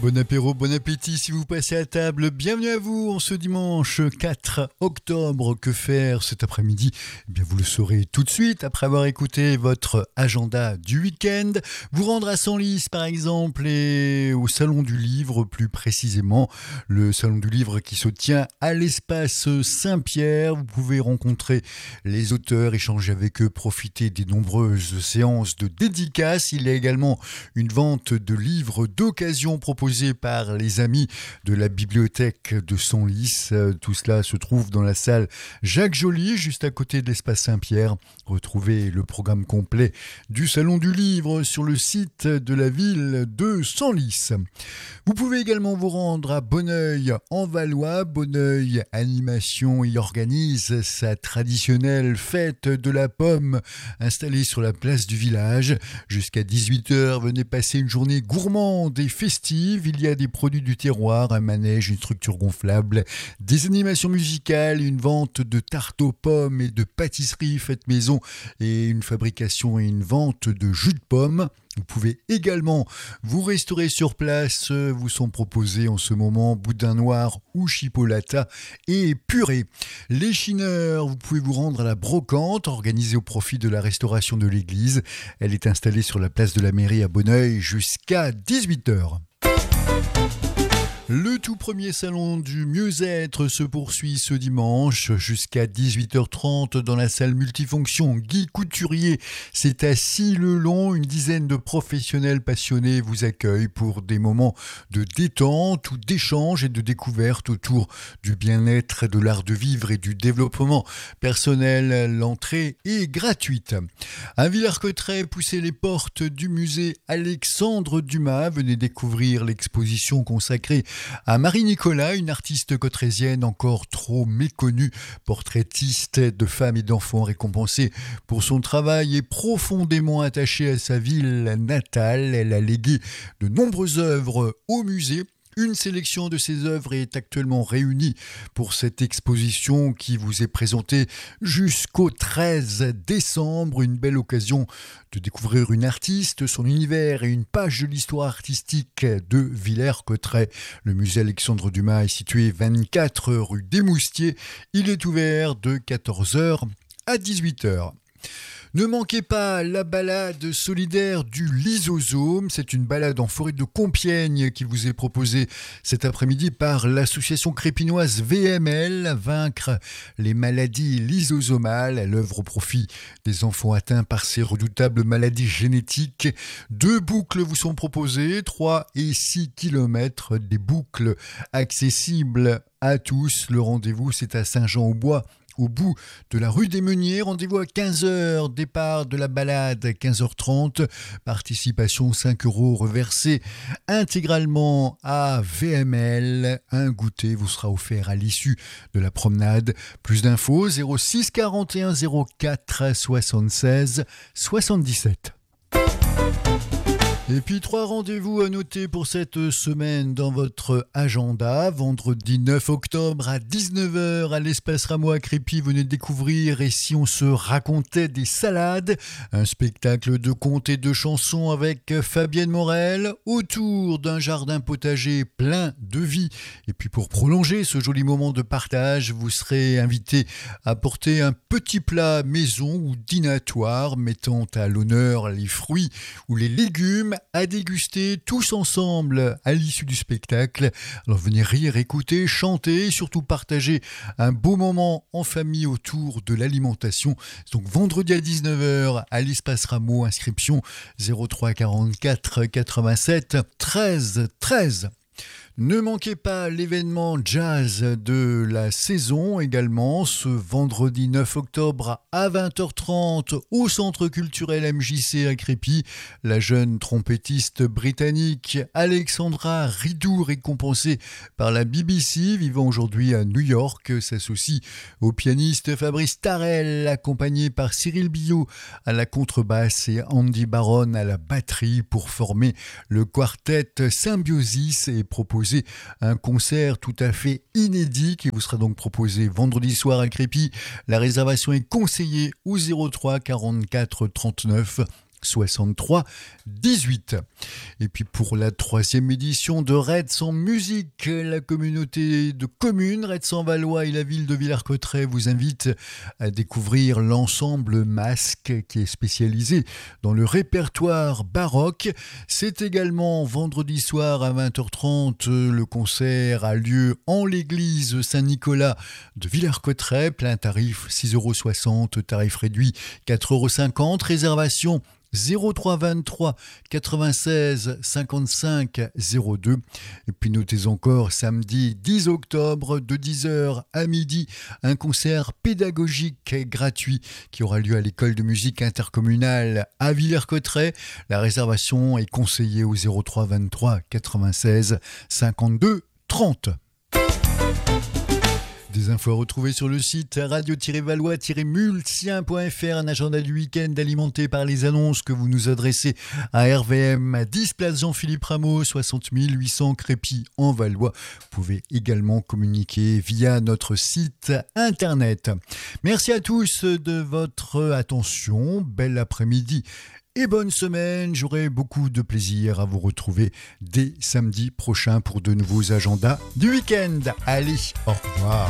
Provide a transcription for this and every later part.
Bon apéro, bon appétit si vous passez à table. Bienvenue à vous en ce dimanche 4 octobre. Que faire cet après-midi ? Eh bien, vous le saurez tout de suite après avoir écouté votre agenda du week-end. Vous rendre à Senlis par exemple et au Salon du Livre plus précisément. Le Salon du Livre qui se tient à l'espace Saint-Pierre. Vous pouvez rencontrer les auteurs, échanger avec eux, profiter des nombreuses séances de dédicaces. Il y a également une vente de livres d'occasion proposée par les amis de la bibliothèque de Senlis. Tout cela se trouve dans la salle Jacques Joly, juste à côté de l'espace Saint-Pierre. Retrouvez le programme complet du Salon du Livre sur le site de la ville de Senlis. Vous pouvez également vous rendre à Bonneuil en Valois. Bonneuil Animation y organise sa traditionnelle fête de la pomme installée sur la place du village. Jusqu'à 18h, venez passer une journée gourmande et festive. Il y a des produits du terroir, un manège, une structure gonflable, des animations musicales, une vente de tartes aux pommes et de pâtisseries faites maison et une fabrication et une vente de jus de pommes. Vous pouvez également vous restaurer sur place. Vous sont proposés en ce moment boudin noir ou chipolata et purée. Les chineurs, vous pouvez vous rendre à la brocante organisée au profit de la restauration de l'église. Elle est installée sur la place de la mairie à Bonneuil jusqu'à 18h. Le tout premier salon du mieux-être se poursuit ce dimanche jusqu'à 18h30 dans la salle multifonction Guy Couturier. C'est à Scy-le-Long. Une dizaine de professionnels passionnés vous accueillent pour des moments de détente ou d'échange et de découverte autour du bien-être, de l'art de vivre et du développement personnel. L'entrée est gratuite. À Villers-Cotterêts, poussez les portes du musée Alexandre Dumas. Venez découvrir l'exposition consacrée à Marie Nicolas, une artiste cottrésienne encore trop méconnue, portraitiste de femmes et d'enfants récompensée pour son travail et profondément attachée à sa ville natale. Elle a légué de nombreuses œuvres au musée. Une sélection de ses œuvres est actuellement réunie pour cette exposition qui vous est présentée jusqu'au 13 décembre. Une belle occasion de découvrir une artiste, son univers et une page de l'histoire artistique de Villers-Cotterêts. Le musée Alexandre Dumas est situé 24 rue des Moustiers. Il est ouvert de 14h à 18h. Ne manquez pas la balade solidaire du Lysosome. C'est une balade en forêt de Compiègne qui vous est proposée cet après-midi par l'association crépinoise VML, Vaincre les maladies lysosomales. Elle œuvre au profit des enfants atteints par ces redoutables maladies génétiques. 2 boucles vous sont proposées, 3 et 6 km, des boucles accessibles à tous. Le rendez-vous, c'est à Saint-Jean-au-Bois, au bout de la rue des Meuniers. Rendez-vous à 15h, départ de la balade 15h30, participation 5 € reversée intégralement à VML. Un goûter vous sera offert à l'issue de la promenade. Plus d'infos 06 41 04 76 77. Et puis 3 rendez-vous à noter pour cette semaine dans votre agenda. Vendredi 9 octobre à 19h à l'espace Rameau à Crépy, venez découvrir Et si on se racontait des salades, un spectacle de contes et de chansons avec Fabienne Morel autour d'un jardin potager plein de vie. Et puis pour prolonger ce joli moment de partage, vous serez invité à porter un petit plat maison ou dînatoire mettant à l'honneur les fruits ou les légumes à déguster tous ensemble à l'issue du spectacle. Alors venez rire, écouter, chanter et surtout partager un beau moment en famille autour de l'alimentation. Donc vendredi à 19h à l'espace Rameau, inscription 03 44 87 13 13. Ne manquez pas l'événement jazz de la saison également ce vendredi 9 octobre à 20h30 au Centre culturel MJC à Crépy. La jeune trompettiste britannique Alexandra Ridou, récompensée par la BBC, vivant aujourd'hui à New York, s'associe au pianiste Fabrice Tarel, accompagné par Cyril Billot à la contrebasse et Andy Baron à la batterie pour former le quartet Symbiosis et proposer un concert tout à fait inédit qui vous sera donc proposé vendredi soir à Crépy. La réservation est conseillée au 03 44 39 63 18. Et puis pour la 3e édition de Retz en musique, la communauté de communes Retz-en-Valois et la ville de Villers-Cotterêts vous invitent à découvrir l'ensemble Masque qui est spécialisé dans le répertoire baroque. C'est également vendredi soir à 20h30. Le concert a lieu en l'église Saint-Nicolas de Villers-Cotterêts. Plein tarif 6,60 €, tarif réduit 4,50 €. Réservation 03 23 96 55 02. Et puis notez encore samedi 10 octobre de 10h à midi un concert pédagogique gratuit qui aura lieu à l'école de musique intercommunale à Villers-Cotterêts. La réservation est conseillée au 03 23 96 52 30. Des infos à retrouver sur le site radio-valois-multien.fr, un agenda du week-end alimenté par les annonces que vous nous adressez à RVM à 10 place Jean-Philippe Rameau, 60 800 Crépy en Valois. Vous pouvez également communiquer via notre site internet. Merci à tous de votre attention. Bel après-midi et bonne semaine. J'aurai beaucoup de plaisir à vous retrouver dès samedi prochain pour de nouveaux agendas du week-end. Allez, au revoir.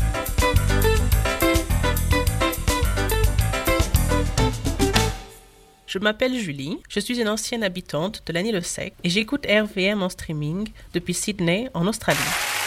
Je m'appelle Julie, je suis une ancienne habitante de l'Annie-le-Sec et j'écoute RVM en streaming depuis Sydney en Australie.